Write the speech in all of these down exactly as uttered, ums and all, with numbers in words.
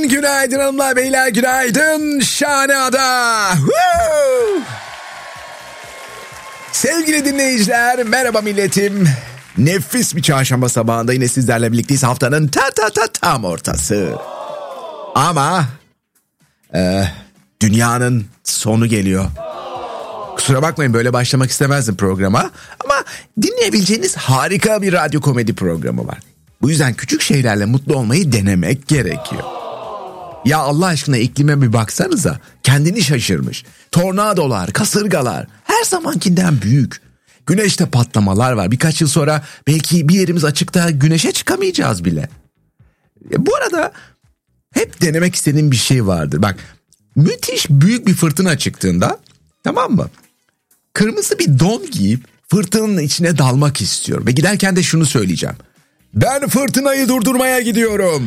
Günaydın hanımlar beyler, günaydın şahane ada. Woo! Sevgili dinleyiciler, merhaba milletim. Nefis bir çarşamba sabahında yine sizlerle birlikteyiz, haftanın ta ta ta tam ortası. Ama e, dünyanın sonu geliyor. Kusura bakmayın, böyle başlamak istemezdim programa. Ama dinleyebileceğiniz harika bir radyo komedi programı var. Bu yüzden küçük şeylerle mutlu olmayı denemek gerekiyor. Ya Allah aşkına iklime bir baksanıza. Kendini şaşırmış. Tornadolar, kasırgalar her zamankinden büyük. Güneşte patlamalar var. Birkaç yıl sonra belki bir yerimiz açıkta, güneşe çıkamayacağız bile. E, bu arada hep denemek istediğim bir şey vardır. Bak, müthiş büyük bir fırtına çıktığında, tamam mı? Kırmızı bir don giyip fırtınanın içine dalmak istiyorum. Ve giderken de şunu söyleyeceğim. Ben fırtınayı durdurmaya gidiyorum.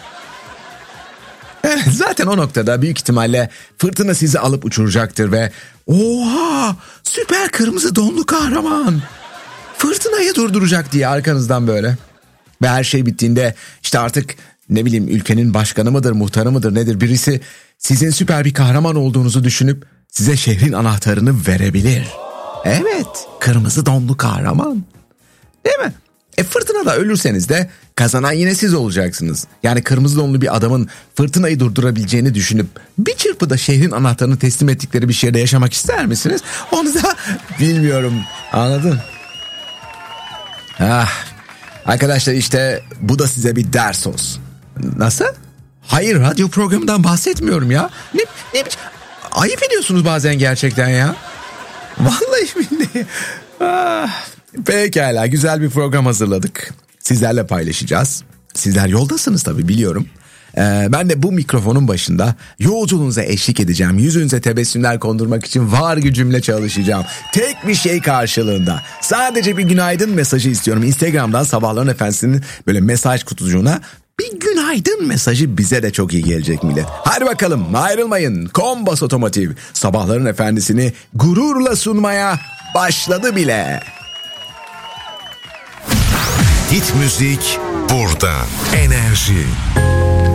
Zaten o noktada büyük ihtimalle fırtına sizi alıp uçuracaktır ve oha, süper kırmızı donlu kahraman fırtınayı durduracak diye arkanızdan böyle. Ve her şey bittiğinde işte artık ne bileyim ülkenin başkanı mıdır, muhtarı mıdır nedir, birisi sizin süper bir kahraman olduğunuzu düşünüp size şehrin anahtarını verebilir. Evet, kırmızı donlu kahraman. Değil mi? E fırtınada ölürseniz de kazanan yine siz olacaksınız. Yani kırmızı donlu bir adamın fırtınayı durdurabileceğini düşünüp bir çırpıda şehrin anahtarını teslim ettikleri bir şehirde yaşamak ister misiniz? Onu da bilmiyorum. Anladın? Ah, arkadaşlar işte bu da size bir ders olsun. Nasıl? Hayır, radyo programından bahsetmiyorum ya. Ne, ne ayıp ediyorsunuz bazen gerçekten ya. Vallahi billahi. Ah. Pekala, güzel bir program hazırladık. Sizlerle paylaşacağız. Sizler yoldasınız tabii, biliyorum. Ee, ben de bu mikrofonun başında yolculuğunuza eşlik edeceğim. Yüzünüze tebessümler kondurmak için var gücümle çalışacağım. Tek bir şey karşılığında. Sadece bir günaydın mesajı istiyorum. Instagram'dan Sabahların Efendisi'nin böyle mesaj kutucuğuna bir günaydın mesajı bize de çok iyi gelecek millet. Hadi bakalım, ayrılmayın. Kombas Otomotiv Sabahların Efendisi'ni gururla sunmaya başladı bile. Hit müzik burada. Enerji.